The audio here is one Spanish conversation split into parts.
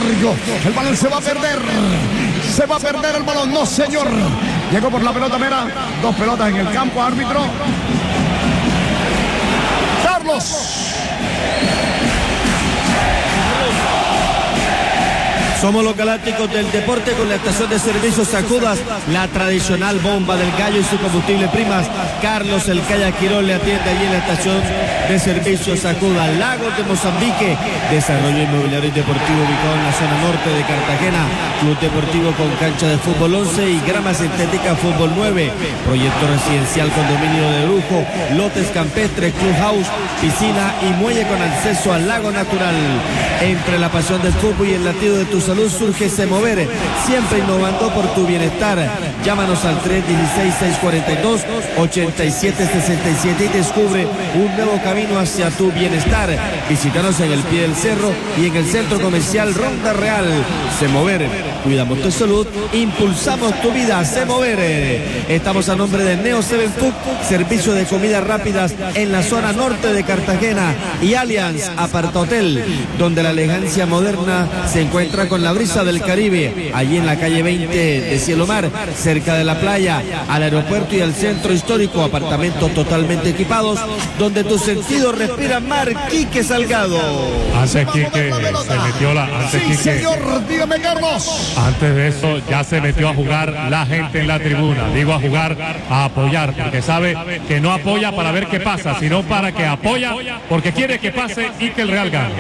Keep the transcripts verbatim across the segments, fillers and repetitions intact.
largo. El balón se va a perder. Se va a perder el balón. No, señor. Llegó por la pelota, Mera. Dos pelotas en el campo, árbitro. Carlos. Somos los galácticos del deporte con la estación de servicios Sacudas, la tradicional bomba del gallo y su combustible primas. Carlos El Calla Quirón le atiende allí en la estación de servicios Sacudas. Lagos de Mozambique, desarrollo inmobiliario y deportivo ubicado en la zona norte de Cartagena. Club deportivo con cancha de fútbol once y grama sintética fútbol nueve. Proyecto residencial condominio de lujo, lotes campestres, clubhouse, piscina y muelle con acceso al lago natural. Entre la pasión del fútbol y el latido de tus salud surge Semover, siempre innovando por tu bienestar. Llámanos al tres uno seis, seis cuatro dos, ocho siete seis siete y descubre un nuevo camino hacia tu bienestar. Visítanos en el pie del cerro y en el centro comercial Ronda Real. Semover, cuidamos tu salud, impulsamos tu vida. Semover. Estamos a nombre de Neo Seven Food, servicio de comidas rápidas en la zona norte de Cartagena, y Allianz Apartahotel, donde la elegancia moderna se encuentra con la brisa del Caribe, allí en la calle veinte de Cielo Mar, cerca de la playa, al aeropuerto y al centro histórico. Apartamentos totalmente equipados, donde tus sentidos respiran mar. Quique Salgado. Antes Quique se metió la... Antes Sí, Quique, señor, dígame, Carlos. antes de eso ya se metió a jugar la gente en la tribuna. Digo a jugar, a apoyar, porque sabe que no apoya para ver qué pasa, sino para que apoya, porque quiere que pase y que el Real gane.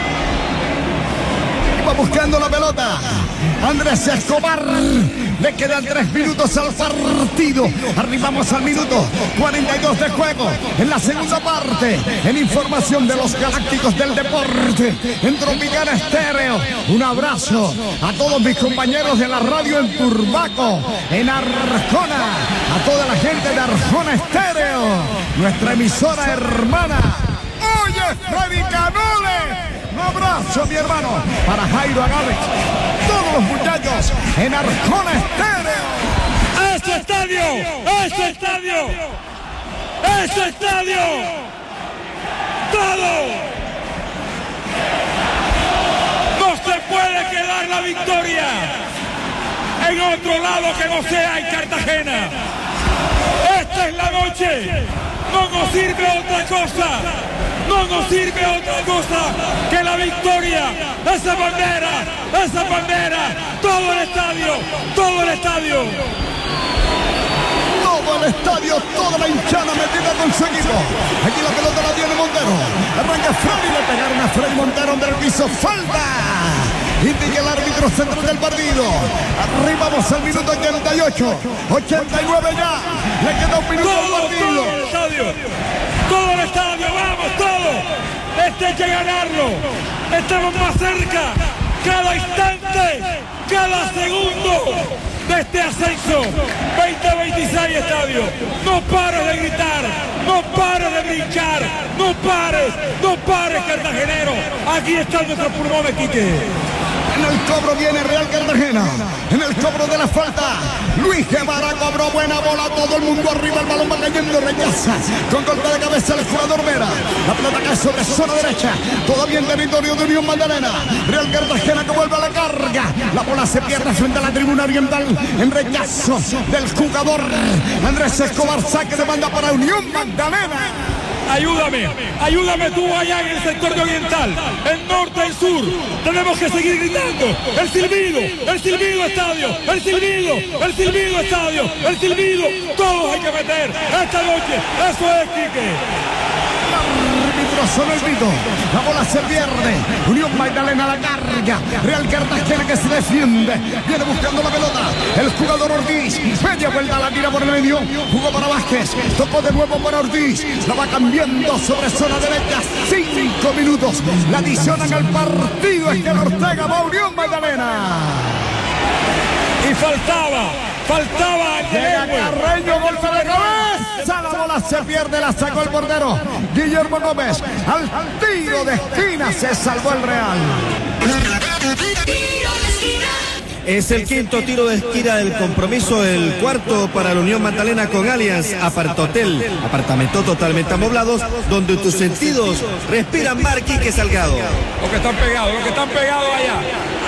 Va buscando la pelota. Andrés Escobar. Le quedan tres minutos al partido. Arribamos al minuto cuarenta y dos de juego. En la segunda parte. En información de los galácticos del deporte. En Tropicana Estéreo. Un abrazo a todos mis compañeros de la radio en Turbaco. En Arjona. A toda la gente de Arjona Estéreo. Nuestra emisora hermana. Oye, Freddy Canole. Un abrazo, mi hermano, para Jairo Agave, todos los muchachos en Arjona Estéreo. ¡Este estadio! ¡Este estadio! ¡Este estadio! ¡Todo! No se puede quedar la victoria en otro lado que no sea en Cartagena. Esta es la noche. No nos sirve otra cosa. No nos sirve otra cosa que la victoria. Esa bandera, esa bandera, todo el estadio, todo el estadio. Todo el estadio, toda la hinchada metida con su equipo. Aquí la pelota la tiene Montero. Arranca Freddy, le pegaron a Freddy Montero del piso. ¡Falta! Indica el árbitro central del partido. Arribamos al minuto ochenta y ocho. ochenta y nueve ya. Le queda un minuto al partido. Todo el estadio. Todo el estadio, vamos, todo. Este hay que ganarlo. Estamos más cerca. Cada instante, cada segundo de este ascenso. veinte veintiséis estadio. No pares de gritar. No pares de brincar. No pares. No pares, cartagenero. Aquí están nuestros pulmones, Quique. En el cobro viene Real Cartagena. En el cobro de la falta. Luis Guevara cobró buena bola. Todo el mundo arriba. El balón va cayendo. Rechaza. Con golpe de cabeza el jugador Mera. La pelota cae sobre zona derecha. Todavía en territorio de Unión Magdalena. Real Cartagena que vuelve a la carga. La bola se pierde frente a la tribuna oriental. En rechazo del jugador Andrés Escobar. Saque de banda para Unión Magdalena. Ayúdame, ayúdame tú allá en el sector de oriental, el norte, el sur. Tenemos que seguir gritando. El silbido, el silbido estadio, el silbido, el silbido estadio, el silbido. Todos hay que meter esta noche. Eso es, Quique. Sonó el grito, la bola se pierde. Unión Magdalena a la carga. Real Cartagena que se defiende. Viene buscando la pelota. El jugador Ortiz. Media vuelta, la tira por el medio. Jugó para Vázquez. Tocó de nuevo para Ortiz. La va cambiando sobre zona derecha. Cinco minutos. La adicionan al partido. Es que Ortega va a Unión Magdalena. Y faltaba, faltaba Llega Carreño, golpe de cabeza. La bola se pierde, la sacó el portero Guillermo Gómez. Al tiro de esquina se salvó el Real. Es el quinto tiro de esquina del compromiso, el cuarto para la Unión Magdalena con Allianz Apartahotel. Apartamentos totalmente amoblados, donde tus sentidos respiran mar. Quique Salgado. Los que están pegados, los que están pegados allá.